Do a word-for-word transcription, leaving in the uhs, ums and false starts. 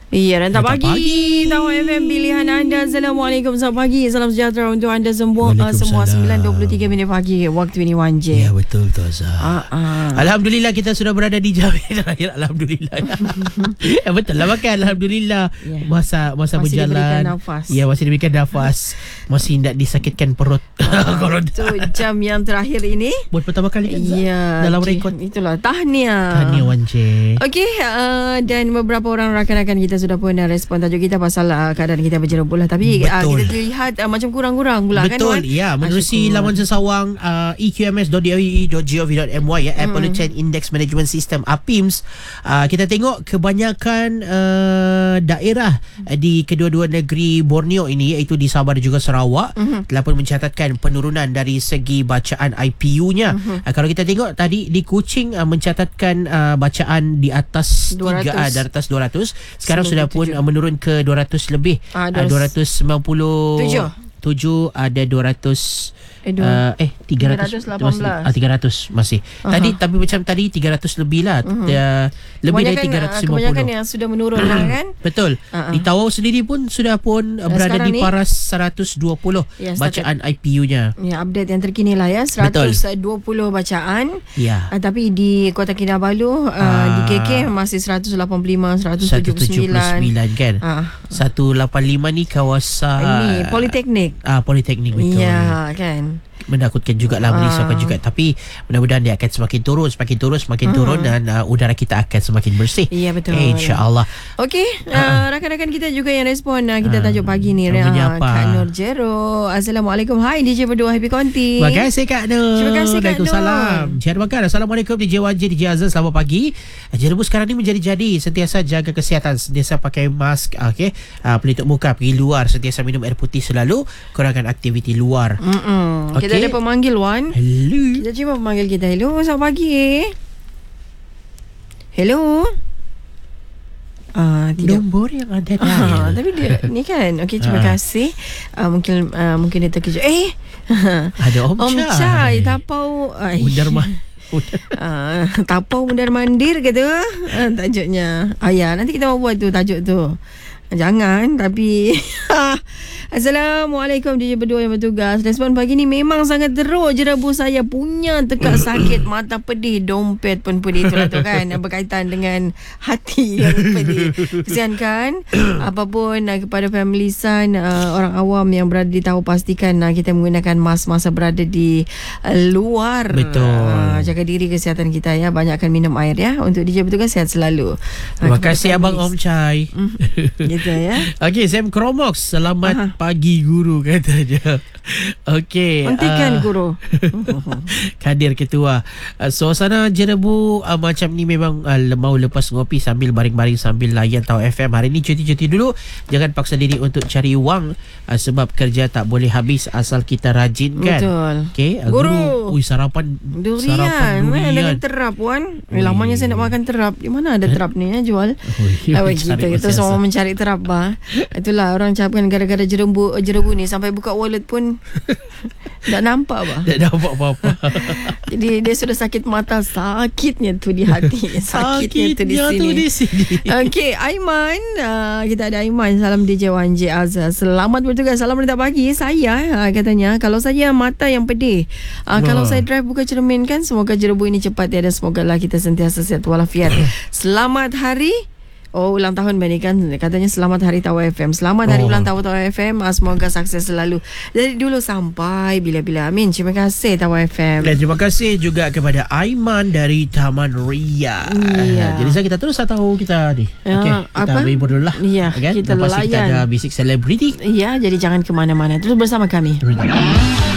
Iya, dan tak pagi, pagi. Tahu F M pilihan anda. Assalamualaikum, selamat pagi. Salam sejahtera untuk anda semua. Uh, semua sembilan dua puluh tiga minit pagi waktu ini Wan J. Ya, betul tu Azhar. Uh-uh. Alhamdulillah kita sudah berada di jam terakhir. Alhamdulillah. Ya, betul lah makan. Alhamdulillah. Yeah. Masa masa Masih berjalan. diberikan nafas. Ya, masih diberikan nafas. Masih tidak disakitkan perut. Uh, itu jam yang terakhir ini. Buat pertama kali kan, Ya, dalam J- rekod. Itulah, tahniah. Tahniah Wan J. Okey, uh, dan beberapa orang rakan-rakan kita sudah pun uh, respon tajuk kita pasal uh, keadaan kita berjerubuh lah. Tapi uh, kita terlihat uh, macam kurang-kurang pula. Betul, kan? Betul, ya. Menerusi laman sesawang uh, e q m s dot d o e dot gov dot m y ya, Air Pollution Index Management System A P I M S. Uh, kita tengok kebanyakan uh, daerah uh, di kedua-dua negeri Borneo ini, iaitu di Sabah dan juga Sarawak, uh-huh. telah pun mencatatkan penurunan dari segi bacaan I P U-nya. Uh-huh. Uh, kalau kita tengok tadi di Kuching uh, mencatatkan uh, bacaan di atas dua ratus. tiga, uh, di atas dua ratus. Sekarang sudah pun uh, menurun ke dua ratus lebih. Ah, uh, dua ratus sembilan puluh tujuh ada dua ratus Eh, uh, eh tiga ratus, tiga ratus lapan belas. ah, tiga ratus masih. Uh-huh. Tadi tapi macam tadi tiga ratus lebih lah. Uh-huh. Uh, lebih dari tiga ratus lima puluh. Kebanyakan yang sudah menurun lah, kan? Betul. Uh-huh. Di Tawau sendiri pun sudah pun uh, berada di paras seratus dua puluh ya, bacaan I P U-nya. Ya, update yang terkini lah ya, seratus dua puluh bacaan. Ya. Uh, tapi di Kota Kinabalu uh, uh, di K K masih seratus lapan puluh lima, seratus tujuh puluh sembilan. seratus tujuh puluh sembilan kan. Uh. seratus lapan puluh lima ni kawasan ini Politeknik. Ah, Politeknik, betul. Ya, kan. Menakutkan jugalah, merisaukan uh. juga. Tapi mudah-mudahan dia akan semakin turun, semakin turun, semakin uh. turun, dan uh, udara kita akan semakin bersih. Ya, betul. Eh, InsyaAllah. Okey, uh. uh, rakan-rakan kita juga yang respon. Uh, kita uh. tajuk pagi ni. Namanya apa? Kak Nur Jero. Assalamualaikum. Hai D J berdua, happy konti. Terima kasih Kak Nur. Terima kasih Kak Nur. Waalaikumsalam. Jihad Bakar. Assalamualaikum D J Wajid, D J Azhar. Selamat pagi. Jerebu sekarang ni menjadi-jadi. Sentiasa jaga kesihatan, sentiasa pakai mask, okay? uh, pelitup muka, pergi luar, sentiasa minum air putih selalu, kurangkan aktiviti luar. Okay. Kita ada pemanggil Wan. Hello. Kita cuba pemanggil kita. Hello, selamat pagi. Hello. Ah, tidak. Nombor yang ada dah. Ah, tapi dia ni kan. Okey, terima ah. kasih. Uh, mungkin uh, mungkin dia terkejut. Eh. Ada Om, Om Chai. Chai, tapau. Mundar mah. Uh, tapau mundar mandir kata uh, tajuknya. Ah ya, nanti kita mau buat tu tajuk tu. Jangan, tapi Assalamualaikum D J berdua yang bertugas. Respon pagi ni memang sangat teruk. Jerebu saya punya tekak sakit, mata pedih, dompet pun pedih. Itulah tu kan, berkaitan dengan hati yang pedih. Kesian kan? Apapun uh, kepada family Sun, uh, orang awam yang berada di Tawau, pastikan uh, kita menggunakan mask masa berada di uh, luar. Betul. Uh, jaga diri, kesihatan kita ya. Banyakkan minum air ya. Untuk D J bertugas, sihat selalu. Terima uh, kasih Abang Om Chai. Gitu ya. Okey, Sam Kromox. Selamat Aha. pagi guru katanya. Okey. Hentikan uh, guru. Kadir Ketua. Uh, suasana Jerebu uh, macam ni memang uh, mau lepas ngopi sambil baring-baring sambil layan Tawau F M. Hari ni cuti-cuti dulu. Jangan paksa diri untuk cari wang uh, sebab kerja tak boleh habis asal kita rajin kan. Betul. Okey, uh, guru. guru. Ui, sarapan durian. Sarapan durian. Dengan terap Wan. Eh, lamanya saya nak makan terap. Di mana ada terap ni ya jual? Oh, kita kita semua mencari terap bah. Itulah orang cakapkan gara-gara jerebu jerebu ni sampai buka wallet pun tak nampak bah. Tak nampak apa-apa. Jadi dia sudah sakit mata, sakitnya tu di hati, sakitnya, sakitnya tu di sini. Tu di sini. Okey, Aiman, uh, kita ada Aiman. Salam D J Wan J Azhar. Selamat bertugas. Salam datang pagi. Saya uh, katanya kalau saya mata yang pedih, uh, kalau saya drive buka cermin kan, semoga jerebu ini cepat ya, dan semoga lah kita sentiasa sihat walafiat. Selamat hari Oh, ulang tahun Benny kan. Katanya selamat hari Tawau F M. Selamat hari oh. ulang tahun Tawau F M. Semoga sukses selalu dari dulu sampai bila-bila. Amin. Terima kasih Tawau F M. Dan terima kasih juga kepada Aiman dari Taman Ria. Ya. Jadi saya kita terus tahu kita ni. Ya, okey, kita berhibur dulu lah. Ya, okay? kita Lepas layan. kita ada Basic Celebrity. Ya, jadi jangan ke mana-mana. Terus bersama kami.